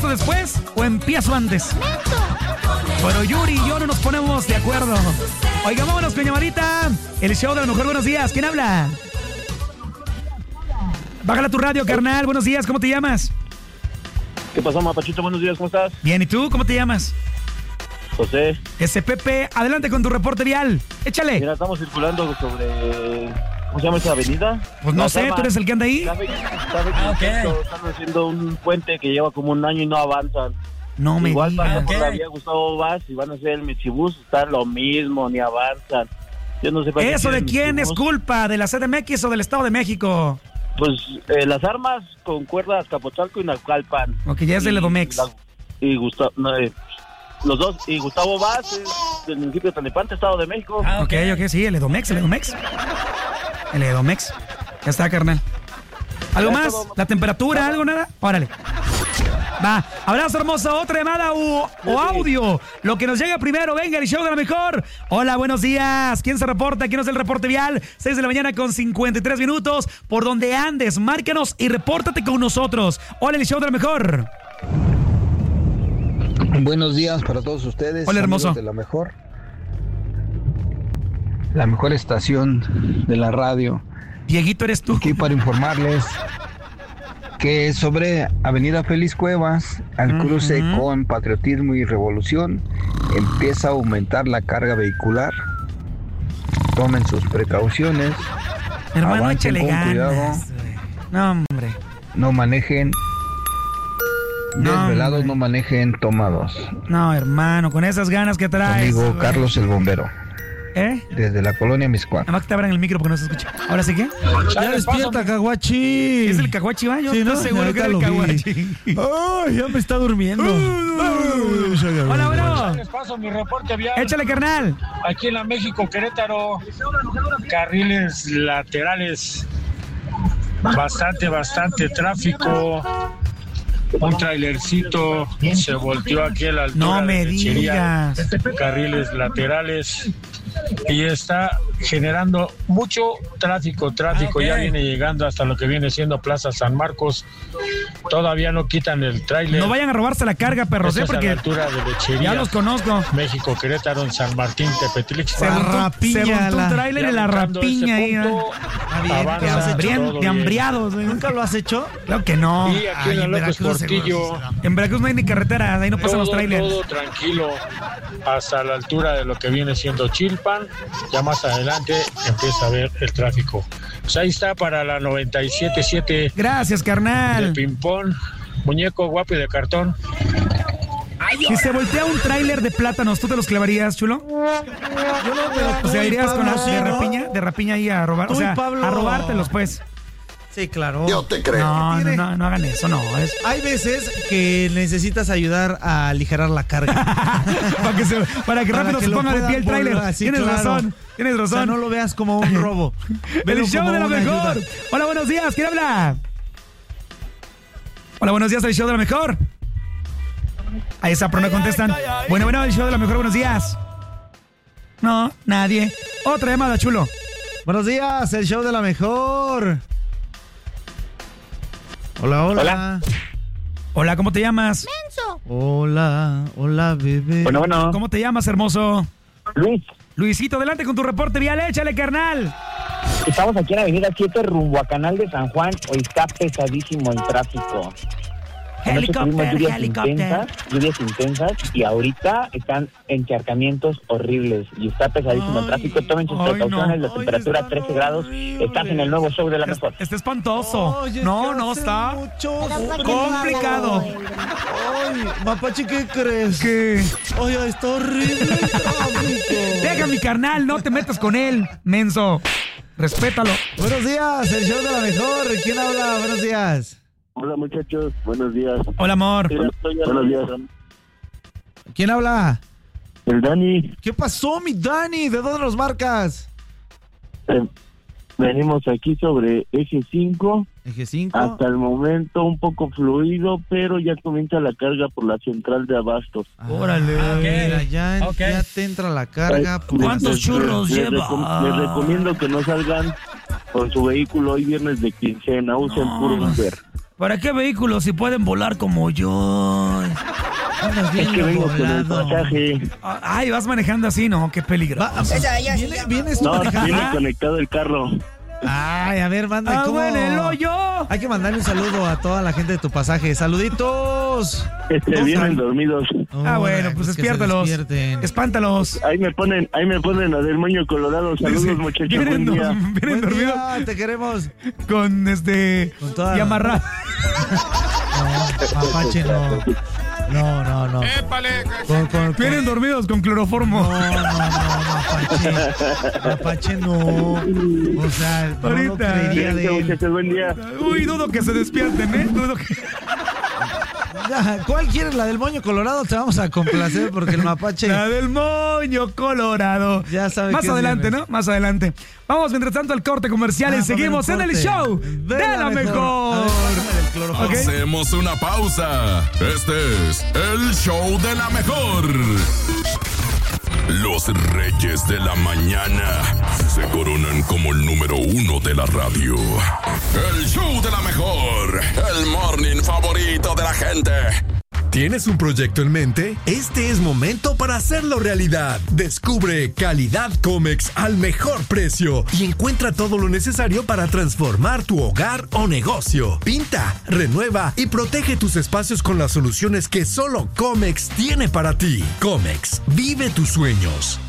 ¿Empiezo después o empiezo antes? Pero Yuri y yo no nos ponemos de acuerdo. Oiga, vámonos con llamadita. El show de la mejor. Buenos días. ¿Quién habla? Bájala tu radio, carnal. Buenos días. ¿Cómo te llamas? ¿Qué pasó, Mapachito? Buenos días, ¿cómo estás? Bien, ¿y tú? ¿Cómo te llamas? José. Pepe, adelante con tu reporte vial. Échale. Mira, estamos circulando sobre... ¿Cómo se llama esa avenida? Pues no sé, ¿tú eres el que anda ahí? Están haciendo un puente que lleva como un año y no avanzan. No me Igual digas. pasa por la vía Gustavo Vaz y van a hacer el Mexibús, está lo mismo, ni avanzan. Yo no sé para qué ¿Eso de quién Mexibús. es culpa? ¿De la CDMX o del Estado de México? Pues las armas concuerda Azcapotzalco y Naucalpan. Ok, ya es del Edomex. Los dos, y Gustavo Vaz es del municipio de Tlalnepantla, Estado de México. Ok, sí, el Edomex. El Edomex. Ya está, carnal. ¿Algo más? ¿La temperatura? ¿Algo, nada? Órale. Va, abrazo hermoso, otra llamada o audio. Lo que nos llega primero, venga, el show de la mejor. Hola, buenos días. ¿Quién se reporta? ¿Quién es el reporte vial? 6 de la mañana con 53 minutos. Por donde andes, márcanos y repórtate con nosotros. Hola, el show de la mejor. Buenos días para todos ustedes. Hola, hermoso. De la mejor estación de la radio. Dieguito, eres tú. Aquí para informarles que sobre Avenida Félix Cuevas, al cruce con Patriotismo y Revolución, empieza a aumentar la carga vehicular. Tomen sus precauciones. Hermano, avancen échale con ganas. cuidado. No, hombre. No manejen desvelados, hombre. no manejen tomados. No, hermano, con esas ganas que traes. Amigo Carlos el Bombero. ¿Eh? Desde la colonia Miscuac. Nada más que te abran el micro porque no se escucha. ¿Ahora sí qué? Ya despierta, Caguachi. ¿Es el caguachi, va? Yo Sí, ¿no? estoy seguro que era el Ahorita lo vi. caguachi. Ay, ya me está durmiendo. Hola, bueno. Les paso mi reporte vial. Échale, carnal. Aquí en la México Querétaro, carriles laterales, bastante tráfico. Un trailercito se volteó aquí a la altura No me de Lechería, digas. carriles laterales, y está generando mucho tráfico. Ya viene llegando hasta lo que viene siendo Plaza San Marcos. Todavía no quitan el tráiler. No vayan a robarse la carga, perros, Esto es a porque la altura de Lechería, ya los conozco. México Querétaro, en San Martín Tepetlix. Se montó un tráiler en la rapiña ahí. De hambriados. ¿Nunca lo has hecho? Claro que no. Y aquí en la López Portillo, En Veracruz no hay ni carretera, ahí no pasan los trailers. todo tranquilo hasta la altura de lo que viene siendo Chilpan. Ya más adelante empieza a ver el tráfico. Pues ahí está para la 97.7 Gracias, de carnal. ping-pong, muñeco guapo y de cartón. Si se voltea un tráiler de plátanos, ¿tú te los clavarías, chulo? Yo no, pero O sea, irías con la sí, de rapiña ahí a robar. Tú O y sea, Pablo. a robártelos, pues. Sí, claro. Yo te creo. No hagan eso, no. Hay veces que necesitas ayudar a aligerar la carga. para que rápido se lo ponga de puedan pie el tráiler. volver así, Tienes claro. razón. O sea, no lo veas como un robo. Velo El show como de la una mejor. ayuda. Hola, buenos días. ¿Quién habla? Hola, buenos días, el show de la mejor. Ahí está, pero no contestan. Bueno, el show de la mejor, buenos días. No, nadie. Otra llamada, chulo. Buenos días, el show de la mejor. Hola. Hola, ¿cómo te llamas? Hola, bebé. Bueno. ¿Cómo te llamas, hermoso? Luis, Luisito, adelante con tu reporte vial. Échale, carnal. Estamos aquí en la avenida 7 rumbo a Canal de San Juan. Hoy está pesadísimo el tráfico. Anoche tuvimos lluvias intensas y ahorita están encharcamientos horribles y está pesadísimo el tráfico. Tomen sus precauciones, la temperatura 13 grados. Estás en el nuevo show de la mejor. Está espantoso. Oye, No, hace está mucho complicado. Ay, Mapache, ¿qué crees? ¿Qué? Oye, está horrible el tráfico. Deja mi carnal, no te metas con él, menso. Respétalo. Buenos días, el show de la mejor. ¿Quién habla? Buenos días. hola muchachos, buenos días. Hola, amor. Buenos días. ¿Quién habla? El Dani, ¿Qué pasó, mi Dani? ¿De dónde nos marcas? venimos aquí sobre eje 5. Eje 5. Hasta el momento un poco fluido, pero ya comienza la carga por la central de abastos. Órale. Mira, ya te entra la carga. Pues. ¿Cuántos churros les lleva? Les recomiendo que no salgan con su vehículo hoy viernes de quincena, usen puro Uber. ¿Para qué vehículos si pueden volar como yo? Andas bien Es que vengo con el volado. pasaje. Ay, vas manejando así, no, qué peligro. ¿Vienes tú manejando? Viene conectado el carro. Ay, a ver, manda. ¿cómo? Bueno, el hoyo. Hay que mandarle un saludo a toda la gente de tu pasaje. ¡Saluditos! Vienen dormidos. Bueno, pues que se despiértalos. despierten. Espántalos. Ahí me ponen la del moño colorado. Saludos, Sí, muchachos. Vienen, Buen día. vienen Buen dormidos día, te queremos. con Con toda y amarrados. No, mapache no. No. Vienen dormidos con cloroformo. Mapache. Mapache no. O sea, no lo Ahorita. creería de él. Muchachos, buen día. Uy, dudo que se despierten, ¿eh? Dudo que... Ya, ¿cuál quieres? ¿La del moño colorado? Te vamos a complacer porque el mapache... La del moño colorado. Ya sabe Más que es adelante, viernes. ¿no? Más adelante. Vamos, mientras tanto, al corte comercial y seguimos en el show de la mejor. A ver, pásame del cloroformo. Ok. Hacemos una pausa. Este es el show de la mejor. Los Reyes de la Mañana se coronan como el número 1 de la radio. El show de la mejor. El morning favorito de la gente. ¿Tienes un proyecto en mente? Este es momento para hacerlo realidad. Descubre Calidad Comex al mejor precio y encuentra todo lo necesario para transformar tu hogar o negocio. Pinta, renueva y protege tus espacios con las soluciones que solo Comex tiene para ti. Comex, vive tus sueños.